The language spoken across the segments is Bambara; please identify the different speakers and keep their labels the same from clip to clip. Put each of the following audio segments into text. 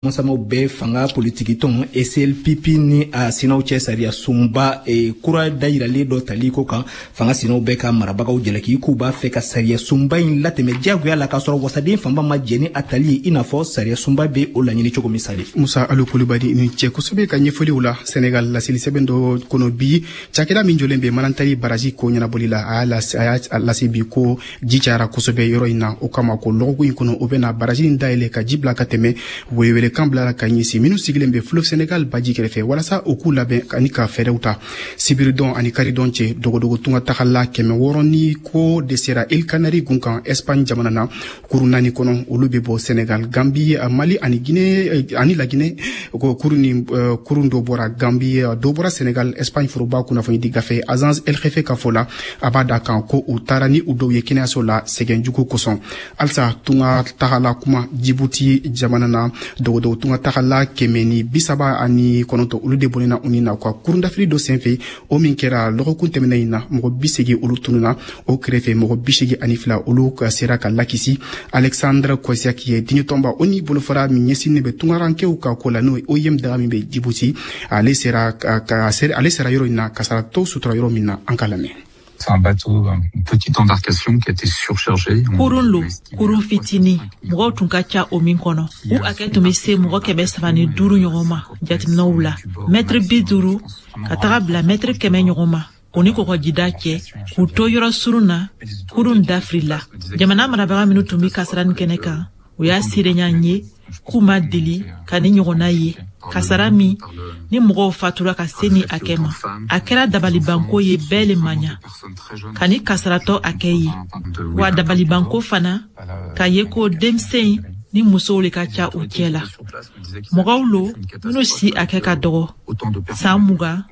Speaker 1: kumasamaw bɛɛ fanga politiki tɔn SLPP ni a sinaw cɛ sariya sunba kura dayiralen dɔ tali ko kan fanga sinaw bɛɛ ka marabagaw jalaki k'u b'a fɛ ka sariya sunba in latɛmɛ diyagoya la k'a sɔrɔ wasaden fanba ma jɛ ni a tali i n'a fɔ sariya sunba bɛ o laɲini cogo min sale.
Speaker 2: Musa Alu Kulibali ni cɛ kosɛbɛ ka ɲɛfɔliw la Senegal laseli sɛbɛn dɔ kɔnɔ bi cakɛda min jɔlen bɛ Malantari baraji ko ɲɛnabɔli la a y'a lase bi ko ji cayara kosɛbɛ yɔrɔ in na o kama ko lɔgɔko in kɔnɔ o bɛna baraji in dayɛlɛ ka ji bila ka tɛmɛ welewelekan bilara ka ɲɛsin minnu sigilen bɛ fleuve Senegal baji kɛrɛfɛ walasa u k'u labɛn ani ka fɛɛrɛw ta sibiridɔn ani karidɔn cɛ dogodogo tunga tagala 600 ni ko de sera Îles Canaries gun kan Espagne jamana na kuru 4 kɔnɔ olu bɛ bɔ Senegal Gambie Mali ani Guinée ani la Guinée ko kurun dɔ bɔra Gambie dɔ bɔra Senegal Espagne foroba kunnafoni di gafe Agence El Jefe ka fɔ la a b'a da kan ko u taara ni u dɔw ye kɛnɛyaso la sɛgɛnjugu kosɔn alisa tunga tagala kuma Djibouti jamana na dogodogo tunga tagala 130 olu de bɔnna u ni na ka kurundafili dɔ senfɛ o min kɛra lɔgɔkun tɛmɛnen in na mɔgɔ 80 olu tununa o kɛrɛfɛ mɔgɔ 82 olu ka sera ka lakisi Alexandre Kosiak ye diɲɛtɔnba o ni bolofara min ɲɛsinnen bɛ tungarankɛw ka ko la n'o ye OIM daga min bɛ Djibouti ale sera yɔrɔ in na kasara tɔw sutura yɔrɔ min na an ka lamɛn.
Speaker 3: C'est un bateau, une petite embarcation qui a été surchargée.
Speaker 4: Kurun fitini, mɔgɔw tun ka ca o min kɔnɔ. U hakɛ tun bɛ se mɔgɔ 305 ɲɔgɔn ma jateminɛw la. Mètre 50 ka taga bila mètre 100 ɲɔgɔn ma. O ni kɔgɔjida cɛ k'u to yɔrɔ surun na kurun dafirila. Jamana marabaga minnu tun bɛ kasarani kɛnɛ kan u y'a sirenya n ye k'u ma deli ka ni ɲɔgɔnna ye. Kasara min ni mɔgɔw fatura ka se ni a kɛ ma a kɛra dabalibanko ye bɛɛ le maɲa ka ni kasaratɔ a kɛ ye wa dabalibanko fana ka ye ko denmisɛn ni musow le ka ca u cɛ la mɔgɔw lo minnu si a kɛ ka dɔgɔ san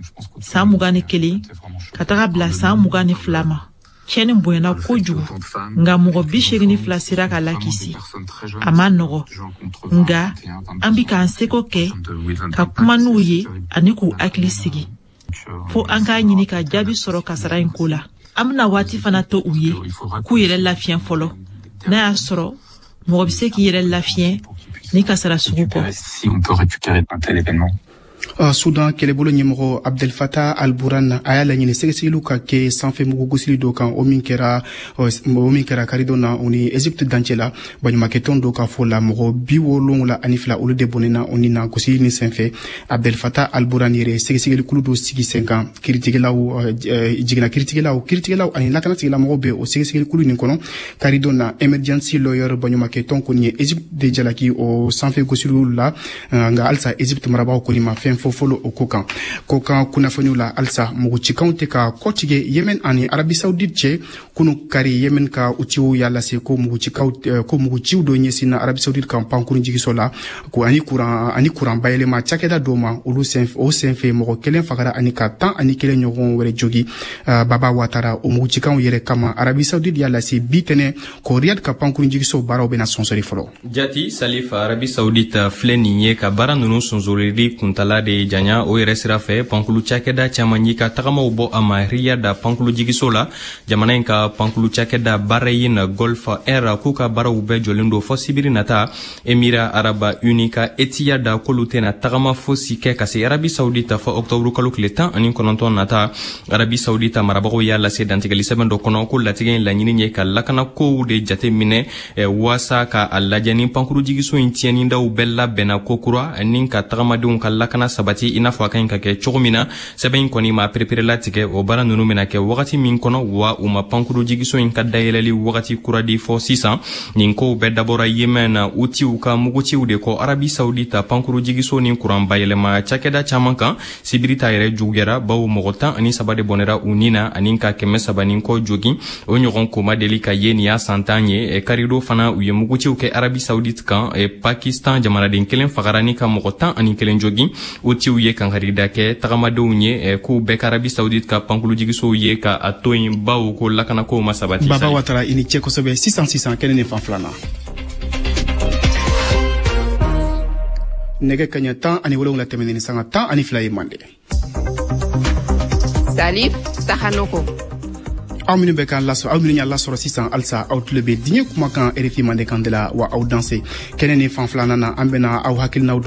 Speaker 4: 21 ka taga bila san 22 ma cɛni bonyana kojugu nga mɔgɔ 82 sera ka lakisi a ma nɔgɔ nga an bi k'an seko kɛ ka kuma n'u ye ani k'u hakili sigi fo an k'a ɲini ka jaabi sɔrɔ kasara in ko la an bena waati fana to u ye k'u yɛrɛ lafiɲɛ fɔlɔ n'a y'a sɔrɔ mɔgɔ bɛ se k'i yɛrɛ lafiɲɛ ni kasara sugu kɔ.
Speaker 2: Sudan kɛlɛbolo ɲɛmɔgɔ Abdel Fattah al-Burhan a y'a laɲini sɛgɛsɛgɛliw ka kɛ sanfɛmugu gosili dɔ kan o min kɛra karidon na o ni Egypte dancɛ la baɲumankɛtɔn dɔ ka fɔ la mɔgɔ 72 olu de bɔnɛna o ni na gosili ni senfɛ Abdel Fattah al-Burhan yɛrɛ sɛgɛsɛgɛlikulu dɔ sigi sen kan jiginna kiiritigɛlaw ani lakanatigilamɔgɔw bɛ o sɛgɛsɛgɛlikulu nin kɔnɔ karidon na emergency lawyer baɲumankɛtɔn kɔni ye Egypte de jalaki o sanfɛ gosiliw la nka halisa Egypte marabagaw kɔni ma fɛn fɔlɔ o ko kan kunnafoniw la halisa mugucikanw tɛ ka kɔtigɛ Yemen ani Arabi Saoudite cɛ kunu kari Yemen ka utiw y'a lase ko muguciw dɔ ɲɛsin na Arabi Saoudite kan pankurun jigiso la ko ani kuran bayɛlɛma cakɛda dɔ ma o senfɛ mɔgɔ 1 fagara ani ka 11 ɲɔgɔn wɛrɛ jogi Baba Watara o mugucikanw yɛrɛ kama Arabi Saoudite y'a lase bi tɛnɛ ko Riyad ka pankurun jigiso baaraw bɛna sɔnsɔri fɔlɔ.
Speaker 5: Jati Salifa Arabi Saoudite filɛ nin ye ka baara ninnu sɔnsɔrili kuntala de janya o yɛrɛ sira fɛ pankulu cakɛda caman yi ka tagamaw bɔ a ma Riyada pankulu jigiso la jamana in ka pankulu cakɛda baara ye na Golf Air k'u ka baaraw bɛɛ jɔlen don fɔ sibiri nata Emira Araba Uni ka Etihad k'olu tɛna tagama fosi kɛ ka se Arabi Saoudite fɔ octobre kalo tile 19 nata Arabi Saoudite marabagaw y'a lase dantigɛli sɛbɛn dɔ kɔnɔ ko latigɛ in laɲini ye ka lakana kow de jate minɛ wasa ka a lajɛ ni pankulu jigiso in tiɲɛni daw bɛɛ labɛnna ko kura ni ka tagamadenw ka lakana sabati ina fɔ a kan ka kɛ cogo min na sɛbɛn in kɔni ma perepere latigɛ o baara ninnu bɛna kɛ wagati min kɔnɔ wa u ma pankuru jigiso in ka dayɛlɛli wagati kura di fɔ sisan nin kow bɛɛ dabɔra Yemen na utiw ka mugutiw de kɔ Arabi Saoudite pankuru jigiso ni kuran bayɛlɛma cakɛda caman kan sibiri ta yɛrɛ juguyara bawo mɔgɔ 13 de bɔnɛra u ni na ani ka 300 ni kɔ jogi o ɲɔgɔn ko ma deli ka ye nin y'a santan ye karido fana u ye mugutiw kɛ Arabi Saoudite kan Pakistan jamanaden 1 fagara ni ka mɔgɔ 11 jogi utiw ye kangarida kɛ tagamadenw ye k'u bɛɛ ka Arabi Saoudite ka pankulu jigisow ye ka a to yen bawo ko lakanako ma sabati.
Speaker 2: Baba Watara i ni cɛ kosɛbɛ sisan kɛnɛ ni fan filanan nɛgɛ kaɲɛ 17 tɛmɛnen ni sanga 12 ye mande.
Speaker 6: Salif Sahanoko.
Speaker 2: Aw minnu bɛ k'an lasɔrɔ aw minnu y'a lasɔrɔ sisan halisa aw tulo bɛ diɲɛ kumakan RFI mande kan de la wa aw danse kɛnɛ ni fan filanan na an bɛna aw hakilinaw